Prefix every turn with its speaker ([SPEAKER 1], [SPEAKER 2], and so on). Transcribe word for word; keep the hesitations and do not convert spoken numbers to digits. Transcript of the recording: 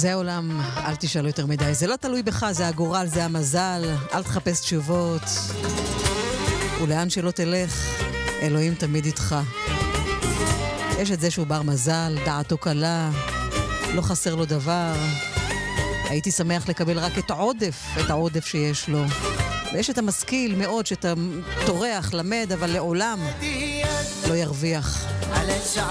[SPEAKER 1] זה העולם, אל תשאל יותר מדי. זה לא תלוי בך, זה הגורל, זה המזל. אל תחפש תשובות. ולאן שלא תלך, אלוהים תמיד איתך. יש את זה שהוא בר מזל, דעתו קלה, לא חסר לו דבר. הייתי שמח לקבל רק את העודף, את העודף שיש לו. ויש את המשכיל מאוד שאתה תורח, למד, אבל לעולם לא ירוויח.